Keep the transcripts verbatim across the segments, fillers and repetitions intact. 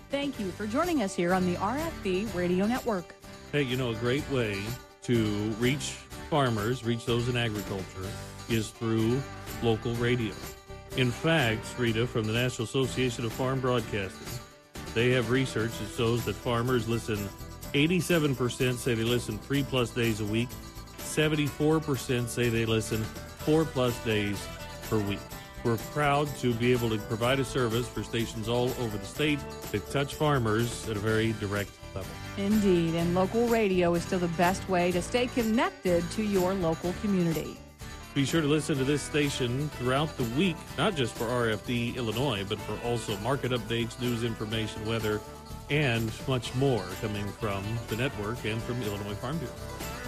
Thank you for joining us here on the R F D Radio Network. Hey, you know, a great way to reach farmers, reach those in agriculture, is through local radio. In fact, Rita, from the National Association of Farm Broadcasters, they have research that shows that farmers listen, eighty-seven percent say they listen three plus days a week, seventy-four percent say they listen four plus days per week. We're proud to be able to provide a service for stations all over the state that touch farmers at a very direct level. Indeed, and local radio is still the best way to stay connected to your local community. Be sure to listen to this station throughout the week, not just for R F D Illinois, but for also market updates, news information, weather, and much more coming from the network and from Illinois Farm Bureau.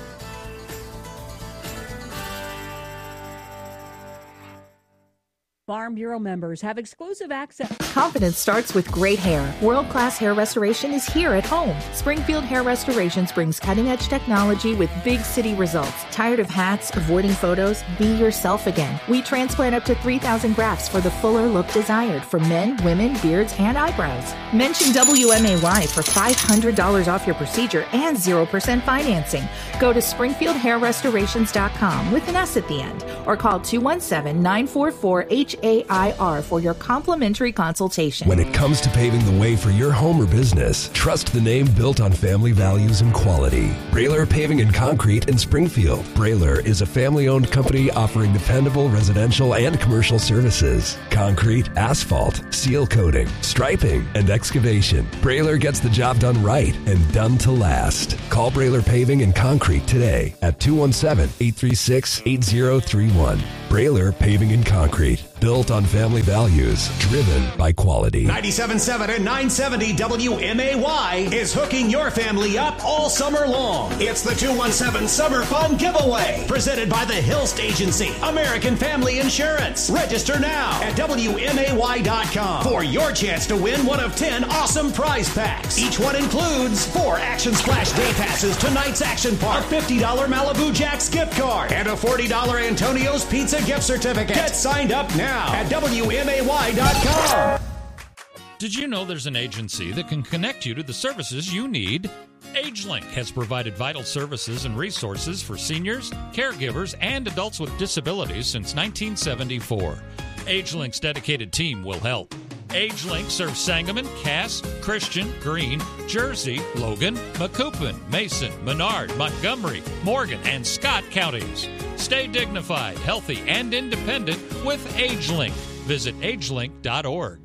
Farm Bureau members have exclusive access. Confidence starts with great hair. World-class hair restoration is here at home. Springfield Hair Restorations brings cutting-edge technology with big city results. Tired of hats, avoiding photos? Be yourself again. We transplant up to three thousand grafts for the fuller look desired for men, women, beards, and eyebrows. Mention W M A Y for five hundred dollars off your procedure and zero percent financing. Go to springfield hair restorations dot com with an S at the end or call two one seven, nine four four, H A I R for your complimentary consultation. When it comes to paving the way for your home or business, trust the name built on family values and quality. Brailer Paving and Concrete in Springfield. Brailer is a family-owned company offering dependable residential and commercial services. Concrete, asphalt, seal coating, striping, and excavation. Brailer gets the job done right and done to last. Call Brailer Paving and Concrete today at two one seven, eight three six, eight zero three one. Brailer Paving and Concrete. Built on family values, driven by quality. ninety-seven point seven and nine seventy W M A Y is hooking your family up all summer long. It's the two one seven Summer Fun Giveaway, presented by the Hilst Agency, American Family Insurance. Register now at W M A Y dot com for your chance to win one of ten awesome prize packs. Each one includes four Action Splash Day Passes to Night's Action Park, a fifty dollars Malibu Jack's gift card, and a forty dollars Antonio's Pizza gift certificate. Get signed up now at W M A Y dot com. Did you know there's an agency that can connect you to the services you need? AgeLink has provided vital services and resources for seniors, caregivers, and adults with disabilities since nineteen seventy-four. AgeLink's dedicated team will help. AgeLink serves Sangamon, Cass, Christian, Greene, Jersey, Logan, Macoupin, Mason, Menard, Montgomery, Morgan, and Scott counties. Stay dignified, healthy, and independent with AgeLink. Visit agelink dot org.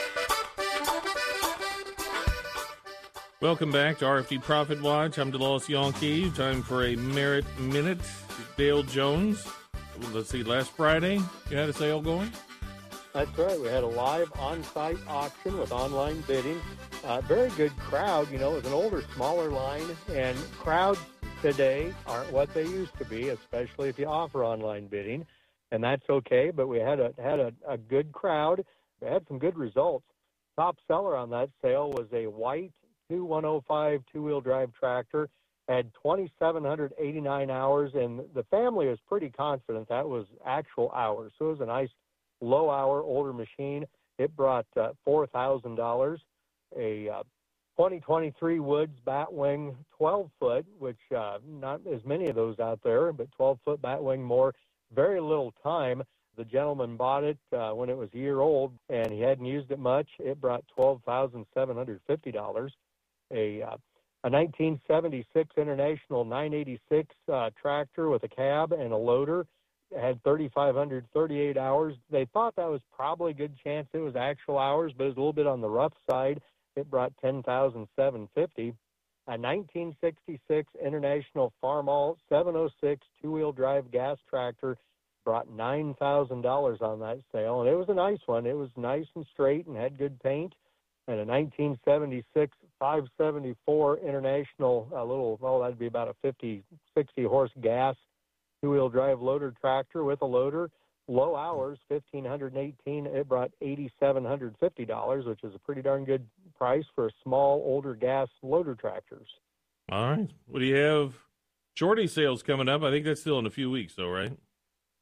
Welcome back to R F D Profit Watch. I'm DeLawes Yonke. Time for a Merit Minute. Dale Jones. Let's see, last Friday, you had a sale going? That's right. We had a live on-site auction with online bidding. Uh, very good crowd. You know, it was an older, smaller line, and crowds today aren't what they used to be, especially if you offer online bidding, and that's okay. But we had a had a, a good crowd. We had some good results. Top seller on that sale was a white two one oh five two-wheel drive tractor. Had two thousand seven hundred eighty-nine hours, and the family was pretty confident that was actual hours. So it was a nice low-hour older machine. It brought uh, four thousand dollars. A uh, twenty twenty-three Woods Batwing twelve foot, which uh, not as many of those out there, but twelve foot Batwing more. Very little time. The gentleman bought it uh, when it was a year old, and he hadn't used it much. It brought twelve thousand seven hundred fifty dollars. A uh, a nineteen seventy-six International nine eighty-six uh, tractor with a cab and a loader. It had three thousand five hundred thirty-eight hours. They thought that was probably a good chance it was actual hours, but it was a little bit on the rough side. It brought ten thousand seven hundred fifty dollars. A nineteen sixty-six International Farmall seven oh six two-wheel drive gas tractor brought nine thousand dollars on that sale, and it was a nice one. It was nice and straight and had good paint. And a nineteen seventy-six five seventy-four International, a little, well, that'd be about a fifty, sixty horse gas two-wheel drive loader tractor with a loader. Low hours, fifteen eighteen. It brought eight thousand seven hundred fifty dollars, which is a pretty darn good price for small, older gas loader tractors. All right. What do you have? Shorty sales coming up. I think that's still in a few weeks, though, right?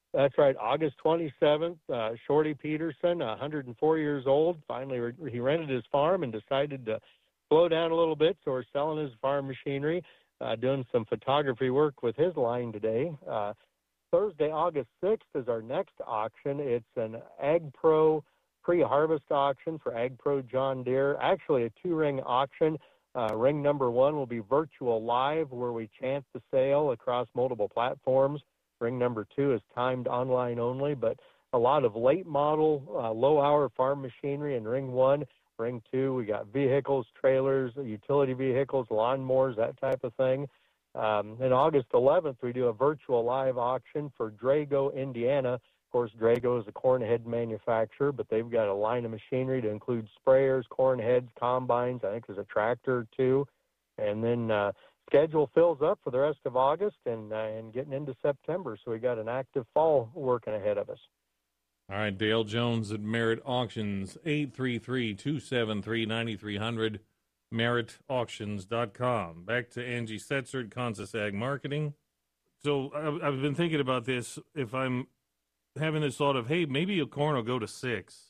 That's right, August twenty-seventh. Uh, Shorty Peterson, one hundred four years old, finally re- he rented his farm and decided to slow down a little bit, so we're selling his farm machinery, uh, doing some photography work with his line today. Uh, Thursday, August sixth is our next auction. It's an Ag Pro pre-harvest auction for Ag Pro John Deere, actually a two-ring auction. Uh, ring number one will be virtual live, where we chant the sale across multiple platforms. Ring number two is timed online only, but a lot of late model, uh, low hour farm machinery in ring one. Ring two, we got vehicles, trailers, utility vehicles, lawnmowers, that type of thing. Um, and August eleventh, we do a virtual live auction for Drago, Indiana. Of course, Drago is a corn head manufacturer, but they've got a line of machinery to include sprayers, corn heads, combines. I think there's a tractor too. And then uh, schedule fills up for the rest of August and uh, and getting into September. So we got an active fall working ahead of us. All right, Dale Jones at Merritt Auctions, eight three three, two seven three, nine three zero zero, merritt auctions dot com. Back to Angie Setzer at Kansas Ag Marketing. So I've, I've been thinking about this. If I'm having this thought of, hey, maybe a corn will go to six.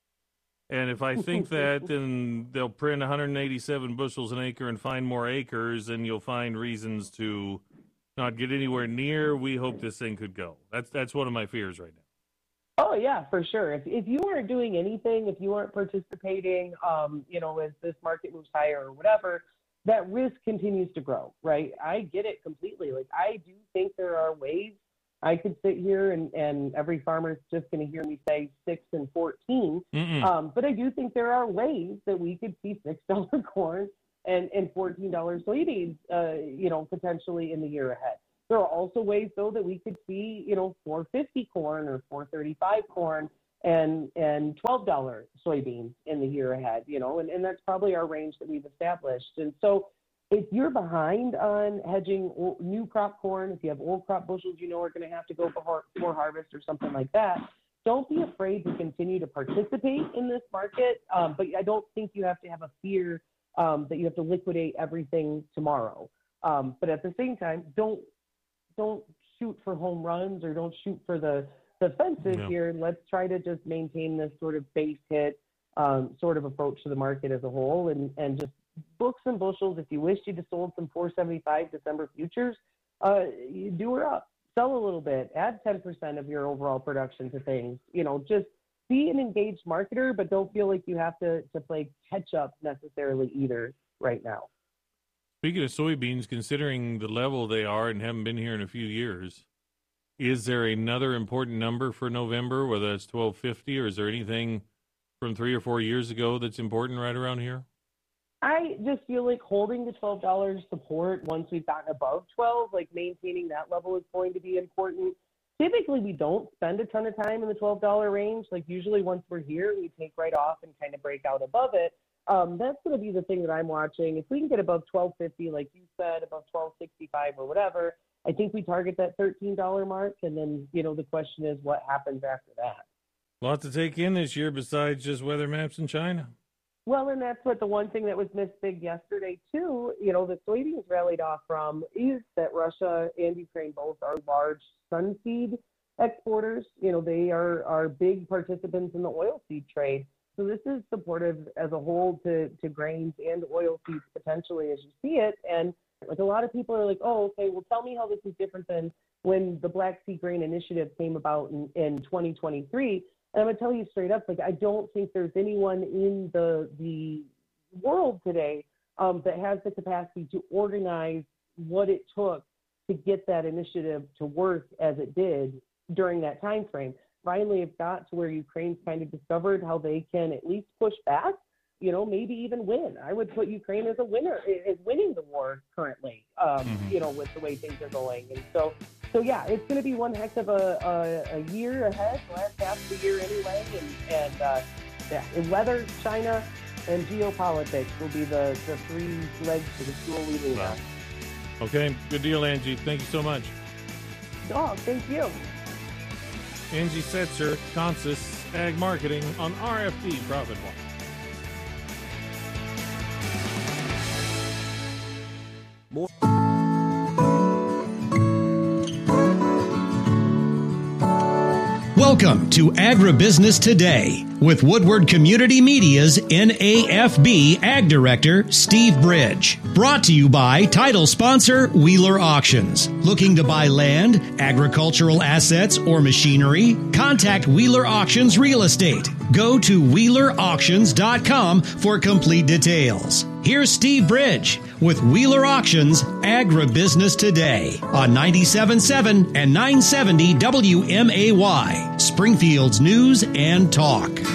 And if I think that, then they'll print one hundred eighty-seven bushels an acre and find more acres, and you'll find reasons to not get anywhere near. We hope this thing could go. That's that's one of my fears right now. Oh, yeah, for sure. If if you aren't doing anything, if you aren't participating, um, you know, as this market moves higher or whatever, that risk continues to grow, right? I get it completely. Like, I do think there are ways. I could sit here and, and every farmer's just going to hear me say six and fourteen. Um, but I do think there are ways that we could see six dollars corn and, and fourteen dollars soybeans, uh, you know, potentially in the year ahead. There are also ways, though, that we could see, you know, four fifty corn or four thirty-five corn and and twelve dollars soybeans in the year ahead, you know, and, and that's probably our range that we've established. And so if you're behind on hedging new crop corn, if you have old crop bushels you know are going to have to go for, for harvest or something like that, don't be afraid to continue to participate in this market. Um, but I don't think you have to have a fear um, that you have to liquidate everything tomorrow. Um, but at the same time, don't don't shoot for home runs or don't shoot for the, the fences no. here. Let's try to just maintain this sort of base hit um, sort of approach to the market as a whole and, and just book some bushels. If you wish you'd have sold some four seventy-five December futures, uh, you do her up, sell a little bit, add ten percent of your overall production to things. You know, just be an engaged marketer, but don't feel like you have to, to play catch up necessarily either right now. Speaking of soybeans, considering the level they are and haven't been here in a few years, is there another important number for November, whether that's twelve fifty, or is there anything from three or four years ago that's important right around here? I just feel like holding the twelve dollars support once we've gotten above twelve, like maintaining that level is going to be important. Typically, we don't spend a ton of time in the twelve dollars range. Like usually once we're here, we take right off and kind of break out above it. Um, that's going to be the thing that I'm watching. If we can get above twelve fifty, like you said, above twelve sixty-five or whatever, I think we target that thirteen dollars mark. And then, you know, the question is what happens after that. A lot to take in this year besides just weather maps in China. Well, and that's what the one thing that was missed big yesterday, too, you know, the soybeans rallied off from is that Russia and Ukraine both are large sunseed exporters. You know, they are, are big participants in the oilseed trade. So this is supportive as a whole to, to grains and oilseeds potentially as you see it. And like a lot of people are like, oh, okay, well, tell me how this is different than when the Black Sea Grain Initiative came about in, in twenty twenty-three. And I'm going to tell you straight up, like, I don't think there's anyone in the the world today um, that has the capacity to organize what it took to get that initiative to work as it did during that time frame. Finally, it got to where Ukraine's kind of discovered how they can at least push back, you know, maybe even win. I would put Ukraine as a winner, as winning the war currently, um, mm-hmm. you know, with the way things are going. And so, So, yeah, it's going to be one heck of a, a, a year ahead, the last half of the year anyway. And, and uh, yeah, in weather, China, and geopolitics will be the, the three legs to the stool we lean on. Okay, good deal, Angie. Thank you so much. Oh, thank you. Angie Setzer, Kansas Ag Marketing on R F D Profit Watch. More. Welcome to Agribusiness Today with Woodward Community Media's N A F B Ag Director, Steve Bridge. Brought to you by title sponsor Wheeler Auctions. Looking to buy land, agricultural assets, or machinery? Contact Wheeler Auctions Real Estate. Go to wheeler auctions dot com for complete details. Here's Steve Bridge with Wheeler Auctions Agribusiness Today on ninety-seven point seven and nine seventy W M A Y, Springfield's News and Talk.